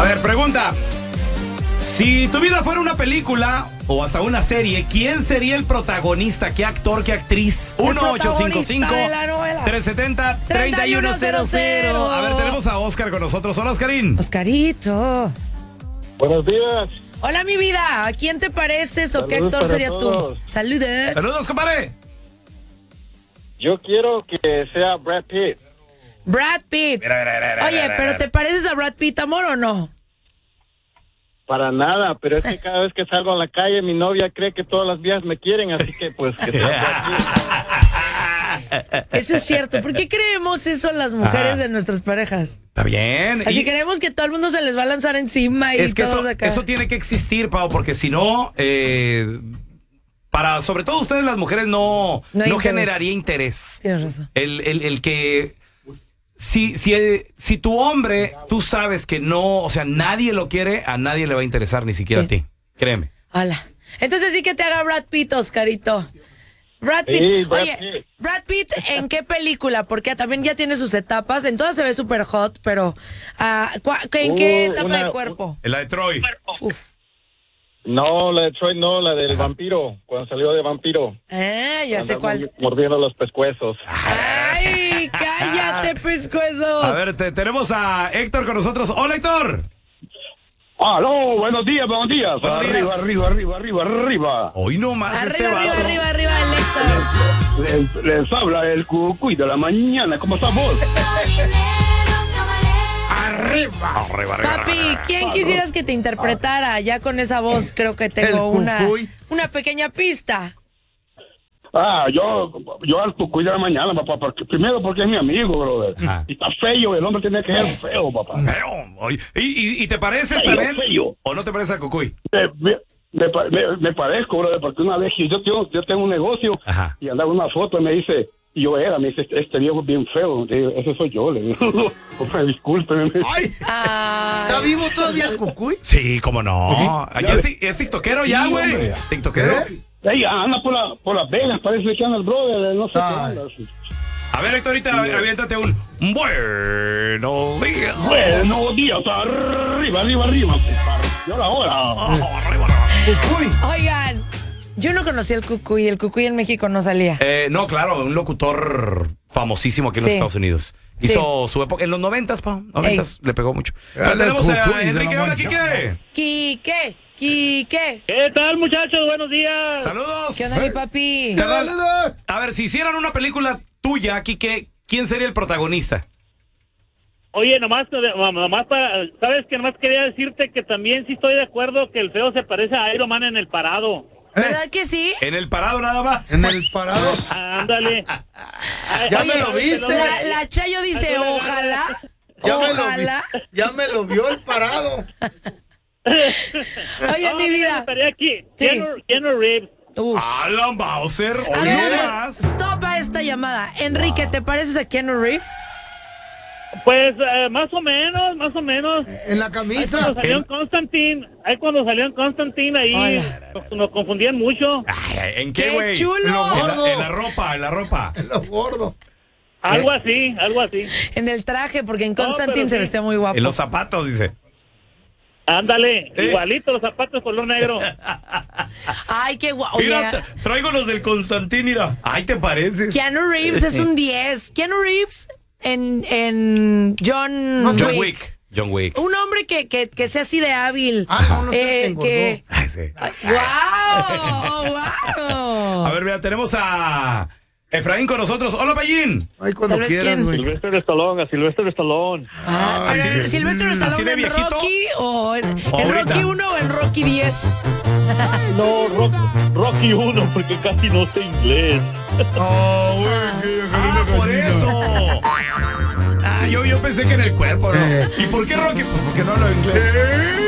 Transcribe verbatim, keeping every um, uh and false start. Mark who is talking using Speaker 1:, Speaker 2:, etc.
Speaker 1: ver, pregunta. Si tu vida fuera una película o hasta una serie, ¿quién sería el protagonista? ¿Qué actor, qué actriz? uno ocho cinco cinco, tres siete cero, tres uno cero cero. A ver, tenemos a Oscar con nosotros. Hola, Oscarín.
Speaker 2: Oscarito.
Speaker 3: Buenos días.
Speaker 2: Hola, mi vida. ¿A quién te pareces o qué
Speaker 3: Saludos
Speaker 2: actor
Speaker 3: para
Speaker 2: sería
Speaker 3: todos.
Speaker 2: tú? Saludos.
Speaker 1: Saludos, compadre.
Speaker 3: Yo quiero que sea Brad Pitt.
Speaker 2: Brad Pitt.
Speaker 1: Mira, mira, mira, mira,
Speaker 2: Oye,
Speaker 1: mira,
Speaker 2: ¿pero
Speaker 1: mira.
Speaker 2: te pareces a Brad Pitt, amor, o no?
Speaker 3: Para nada, pero es que cada vez que salgo a la calle mi novia cree que todas las vías me quieren, así que pues que sea Brad Pitt.
Speaker 2: Eso es cierto. ¿Por qué creemos eso las mujeres
Speaker 1: Ajá.
Speaker 2: de nuestras parejas?
Speaker 1: Está bien.
Speaker 2: Así
Speaker 1: Y
Speaker 2: creemos que todo el mundo se les va a lanzar encima y
Speaker 1: es que
Speaker 2: todos
Speaker 1: eso,
Speaker 2: acá.
Speaker 1: eso tiene que existir, Pau, porque si no, eh, para, sobre todo ustedes las mujeres, no,
Speaker 2: No
Speaker 1: no,
Speaker 2: hay interés.
Speaker 1: generaría interés.
Speaker 2: Tienes razón.
Speaker 1: El, el, el que... Si, si, eh, si tu hombre, tú sabes que no, o sea, nadie lo quiere, a nadie le va a interesar, ni siquiera
Speaker 2: Sí.
Speaker 1: a ti. Créeme.
Speaker 2: Hola. Entonces sí que te haga Brad Pitt, Oscarito. Brad Pitt.
Speaker 3: Sí, Brad
Speaker 2: Oye,
Speaker 3: Pitt.
Speaker 2: Brad Pitt, ¿en qué película? Porque también ya tiene sus etapas. En todas se ve súper hot, pero ah, ¿cuá- ¿en qué
Speaker 3: Uh,
Speaker 2: etapa
Speaker 3: una-
Speaker 2: de cuerpo?
Speaker 1: En la de Troy.
Speaker 2: Uf.
Speaker 3: No, la de Troy no, la del vampiro, cuando salió de vampiro.
Speaker 2: Ah, ya sé
Speaker 3: Andaba
Speaker 2: cuál.
Speaker 3: Mordiendo los pescuezos.
Speaker 2: ¡Ay, cállate, pescuezos!
Speaker 1: A ver, te- tenemos a Héctor con nosotros. Hola, Héctor.
Speaker 4: Aló, buenos días, buenos días.
Speaker 1: Buenos
Speaker 4: arriba,
Speaker 1: días.
Speaker 4: arriba, arriba, arriba, arriba.
Speaker 1: Hoy no más
Speaker 2: Arriba,
Speaker 1: este
Speaker 2: arriba,
Speaker 1: vato.
Speaker 2: arriba, arriba, el Héctor.
Speaker 4: Les, les habla el cucuy de la mañana. ¿Cómo estás vos?
Speaker 1: Arriba. Arriba, arriba.
Speaker 2: Papi, ¿quién quisieras que te interpretara? Ya con esa voz creo que tengo
Speaker 5: El
Speaker 2: una,
Speaker 5: cucuy.
Speaker 2: una pequeña pista.
Speaker 4: Ah, yo, yo al cucuy de la mañana, papá. Porque, primero porque es mi amigo, brother.
Speaker 1: Ajá.
Speaker 4: Y está feo, el hombre tiene que ser feo, papá.
Speaker 1: Feo. Oye, ¿Y, y, y te pareces
Speaker 4: Feo,
Speaker 1: también?
Speaker 4: feo.
Speaker 1: ¿O no te parece a Cucuy?
Speaker 4: Me, me, me, pa- me- me parezco, brother, porque una vez yo tengo, yo tengo un negocio
Speaker 1: Ajá.
Speaker 4: y andaba una foto y me dice, y yo era, me dice, este, este viejo es bien feo. Le digo, ese soy yo, le digo. Pues, discúlpeme.
Speaker 5: Ay,
Speaker 2: Ay.
Speaker 5: ¿está vivo todavía el cucuy?
Speaker 1: Sí, cómo no.
Speaker 4: Ya
Speaker 1: Ya es,
Speaker 4: ves.
Speaker 1: es tiktokero ya,
Speaker 4: Sí,
Speaker 1: güey.
Speaker 4: hombre.
Speaker 1: Tiktokero.
Speaker 5: ¿Eh?
Speaker 4: Ella anda por, la, por Las Vegas, parece que anda el brother, no sé
Speaker 5: Ay.
Speaker 4: qué anda.
Speaker 1: A ver, Héctor, ahorita aviéntate un buenos días.
Speaker 4: Buenos días, arriba, arriba, arriba. Y ahora, ahora.
Speaker 1: Oh, arriba.
Speaker 5: Cucuy.
Speaker 2: Oigan, yo no conocía el cucuy. El cucuy en México no salía.
Speaker 1: Eh, no, claro, un locutor famosísimo aquí en los
Speaker 2: Sí.
Speaker 1: Estados Unidos. Hizo su época en los noventas, pa. Noventas le pegó mucho.
Speaker 5: Dale,
Speaker 1: Pero tenemos
Speaker 5: Cucuy
Speaker 1: a
Speaker 5: de
Speaker 1: Enrique.
Speaker 5: la
Speaker 1: Hola,
Speaker 5: Mancha.
Speaker 1: Quique.
Speaker 2: Quique, Quique.
Speaker 6: ¿Qué tal, muchachos? Buenos días.
Speaker 1: Saludos.
Speaker 2: ¿Qué onda, mi papi?
Speaker 5: Dale.
Speaker 1: A ver, si hicieran una película tuya, Quique, ¿quién sería el protagonista?
Speaker 6: Oye, nomás, nomás para, sabes que nomás quería decirte que también sí estoy de acuerdo que el feo se parece a Iron Man en el parado.
Speaker 2: ¿Verdad que sí?
Speaker 1: En el parado nada más.
Speaker 5: En el parado.
Speaker 6: Ándale.
Speaker 5: Ya
Speaker 6: Ay,
Speaker 5: me lo
Speaker 6: ay,
Speaker 5: viste.
Speaker 2: La, la Chayo dice, ojalá,
Speaker 5: Ya me, lo
Speaker 2: ojalá.
Speaker 5: vi- ya me lo vio el parado.
Speaker 2: Oye,
Speaker 6: No,
Speaker 2: mi
Speaker 6: a mí me
Speaker 2: vida.
Speaker 6: gustaría aquí.
Speaker 2: Sí.
Speaker 6: Keanu, Keanu Reeves.
Speaker 2: Uf.
Speaker 1: Alan Bowser,
Speaker 2: A
Speaker 1: hoy
Speaker 2: ver,
Speaker 1: no más.
Speaker 2: stop a esta llamada. Enrique, ¿te pareces a Keanu Reeves?
Speaker 6: Pues eh, más o menos, más o menos.
Speaker 5: En la
Speaker 6: Ahí
Speaker 5: camisa.
Speaker 6: cuando salió en
Speaker 1: En-
Speaker 6: Constantine, ahí cuando salió en Constantine, ahí
Speaker 2: Hola.
Speaker 6: nos, nos confundían mucho.
Speaker 1: Ay, ay, ¿en qué,
Speaker 2: ¡Qué
Speaker 1: güey?
Speaker 2: chulo!
Speaker 1: En, la-
Speaker 5: Gordo.
Speaker 1: en la ropa, en la ropa.
Speaker 5: En lo gordo.
Speaker 6: Algo así, algo así.
Speaker 2: En el traje, porque en
Speaker 6: No,
Speaker 2: Constantine
Speaker 6: pero
Speaker 2: se
Speaker 6: sí.
Speaker 2: vestía muy guapo.
Speaker 1: En los zapatos, dice.
Speaker 6: Ándale,
Speaker 1: Eh.
Speaker 6: igualito los zapatos color negro.
Speaker 2: Ay, qué guapo.
Speaker 1: Mira, tra- traigo los del Constantín, mira. Ay, ¿te pareces?
Speaker 2: Keanu Reeves es un diez. Keanu Reeves en, en John,
Speaker 1: John
Speaker 2: Wick.
Speaker 1: Wick. John Wick.
Speaker 2: Un hombre que, que, que sea así de hábil.
Speaker 5: Ah, no, no sé,
Speaker 2: Eh,
Speaker 5: te engordó.
Speaker 2: que...
Speaker 1: Ay, sí.
Speaker 2: ¡Wow! ¡Wow!
Speaker 1: A ver, mira, tenemos a Efraín con nosotros. Hola, Payín.
Speaker 5: Ay, cuando
Speaker 2: Tal vez
Speaker 5: quieras,
Speaker 2: quién.
Speaker 5: güey.
Speaker 6: Silvestre Stallone, a Silvestre Stallone.
Speaker 2: Ah,
Speaker 5: Ay,
Speaker 2: pero
Speaker 5: sí.
Speaker 2: Silvestre
Speaker 1: ¿Así
Speaker 2: Stallone
Speaker 1: de
Speaker 2: en
Speaker 1: viejito?
Speaker 2: Rocky o en, en
Speaker 1: Ahorita.
Speaker 2: Rocky uno o en Rocky diez.
Speaker 6: No, Rock- Rocky uno, porque casi no sé inglés.
Speaker 1: Oh, güey, ah, por eso. Ah, yo, yo pensé que en el cuerpo, ¿no? ¿Y por qué Rocky? Pues porque no hablo inglés.